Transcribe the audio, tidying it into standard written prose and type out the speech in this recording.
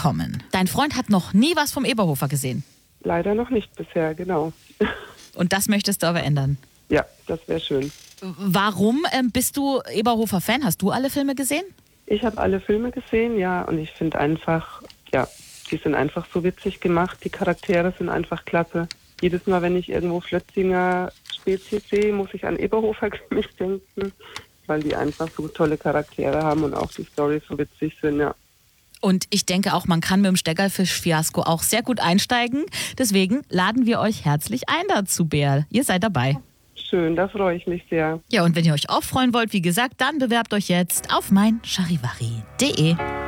bekommen. Dein Freund hat noch nie was vom Eberhofer gesehen. Leider noch nicht bisher, genau. Und das möchtest du aber ändern? Ja, das wäre schön. Warum bist du Eberhofer-Fan? Hast du alle Filme gesehen? Ich habe alle Filme gesehen, ja, und ich finde einfach, ja, die sind einfach so witzig gemacht. Die Charaktere sind einfach klasse. Jedes Mal, wenn ich irgendwo Flötzinger Spezies sehe, muss ich an Eberhofer Krimis denken, weil die einfach so tolle Charaktere haben und auch die Storys so witzig sind, ja. Und ich denke auch, man kann mit dem Steckerlfisch-Fiasko auch sehr gut einsteigen. Deswegen laden wir euch herzlich ein dazu, Bär. Ihr seid dabei. Schön, da freue ich mich sehr. Ja, und wenn ihr euch auch freuen wollt, wie gesagt, dann bewerbt euch jetzt auf meincharivari.de.